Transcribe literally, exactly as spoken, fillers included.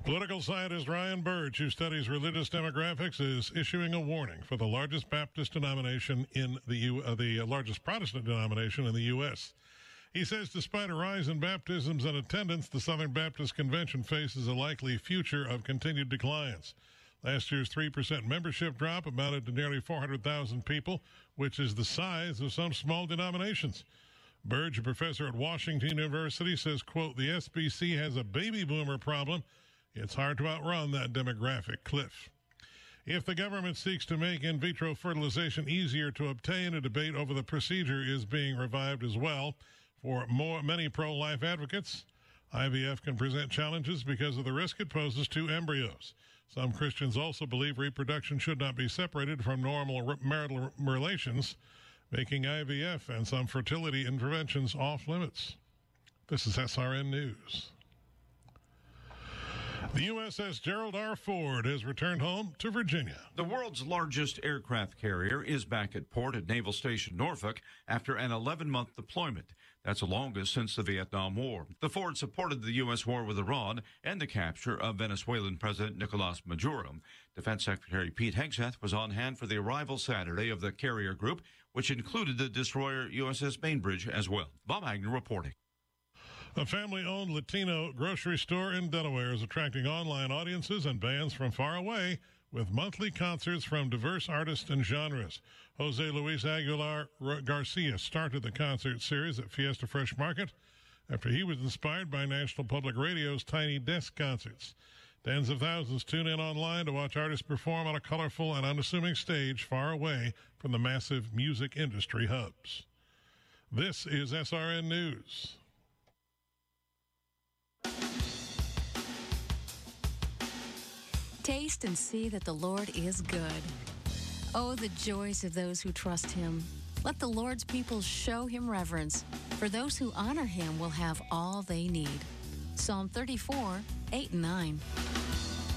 Political scientist Ryan Burge, who studies religious demographics, is issuing a warning for the largest Baptist denomination in the U, uh, the largest Protestant denomination in the U S He says despite a rise in baptisms and attendance, the Southern Baptist Convention faces a likely future of continued declines. Last year's three percent membership drop amounted to nearly four hundred thousand people, which is the size of some small denominations. Burge, a professor at Washington University, says, quote, the S B C has a baby boomer problem. It's hard to outrun that demographic cliff. If the government seeks to make in vitro fertilization easier to obtain, a debate over the procedure is being revived as well. For more, many pro-life advocates, I V F can present challenges because of the risk it poses to embryos. Some Christians also believe reproduction should not be separated from normal marital relations, making I V F and some fertility interventions off limits. This is S R N News. The U S S Gerald R. Ford has returned home to Virginia. The world's largest aircraft carrier is back at port at Naval Station Norfolk after an eleven-month deployment. That's the longest since the Vietnam War. The Ford supported the U S war with Iran and the capture of Venezuelan President Nicolas Maduro. Defense Secretary Pete Hegseth was on hand for the arrival Saturday of the carrier group, which included the destroyer U S S Bainbridge as well. Bob Agnew reporting. A family-owned Latino grocery store in Delaware is attracting online audiences and bands from far away with monthly concerts from diverse artists and genres. Jose Luis Aguilar Garcia started the concert series at Fiesta Fresh Market after he was inspired by National Public Radio's Tiny Desk concerts. Tens of thousands tune in online to watch artists perform on a colorful and unassuming stage far away from the massive music industry hubs. This is S R N News. Taste and see that the Lord is good. Oh, the joys of those who trust him. Let the Lord's people show him reverence, for those who honor him will have all they need. Psalm thirty-four, eight and nine.